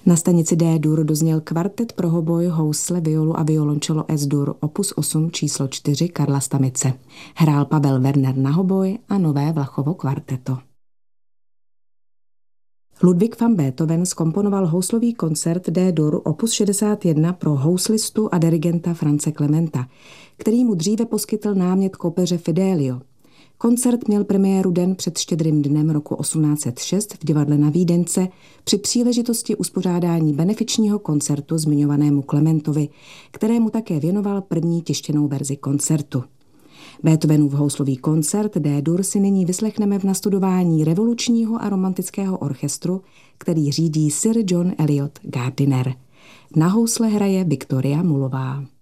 Na stanici D-dur dozněl kvartet pro hoboj, housle, violu a violončelo S-dur opus 8 číslo 4 Karla Stamice. Hrál Pavel Werner na hoboj a Nové Vlachovo kvarteto. Ludwig van Beethoven zkomponoval houslový koncert D-dur opus 61 pro houslistu a dirigenta France Clementa, který mu dříve poskytl námět kopeře Fidelio. Koncert měl premiéru den před Štědrým dnem roku 1806 v divadle na Vídence při příležitosti uspořádání benefičního koncertu zmiňovanému Klementovi, kterému také věnoval první tištěnou verzi koncertu. Beethovenův houslový koncert D-dur si nyní vyslechneme v nastudování revolučního a romantického orchestru, který řídí Sir John Eliot Gardiner. Na housle hraje Viktoria Mulová.